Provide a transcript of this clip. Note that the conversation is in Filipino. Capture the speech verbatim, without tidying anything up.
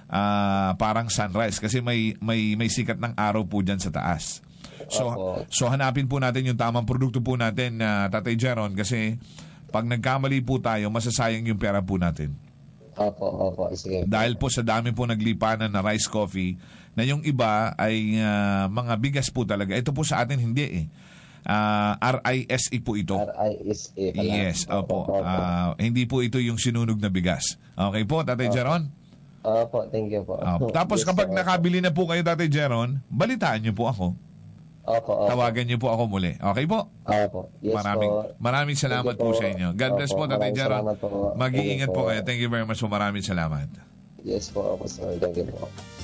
uh, parang sunrise kasi may, may, may sikat ng araw po dyan sa taas. So, so hanapin po natin yung tamang produkto po natin, uh, Tatay Jeron, kasi pag nagkamali po tayo, masasayang yung pera po natin. Opo, opo. Sige. Dahil po sa dami po naglipanan na rice coffee, na yung iba ay uh, mga bigas po talaga. Ito po sa atin hindi eh. Uh, R I S E po ito. R I S E. Yes, opo. opo. Uh, hindi po ito yung sinunog na bigas. Okay po, Tatay Jeron? Opo, thank you po. Uh, tapos yes, kapag nakabili na po kayo, Tatay Jeron, balitaan niyo po ako. Opo, opo. Tawagan niyo po ako muli. Okay po? Opo. Yes maraming, po. Maraming salamat po. po sa inyo. God bless opo, po, Tatay Jeron. Mag-iingat po. po kayo. Thank you very much po. Maraming salamat. Yes po, opo, sir. Thank you po.